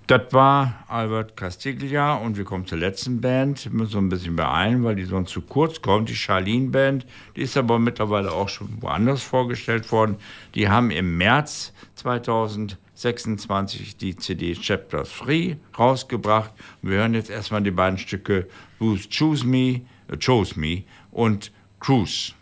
Das war Albert Castiglia und wir kommen zur letzten Band. Wir müssen uns ein bisschen beeilen, weil die sonst zu kurz kommt. Die Charlene Band, die ist aber mittlerweile auch schon woanders vorgestellt worden. Die haben im März 2026 die CD Chapter 3 rausgebracht. Wir hören jetzt erstmal die beiden Stücke Chose Me und Cruise.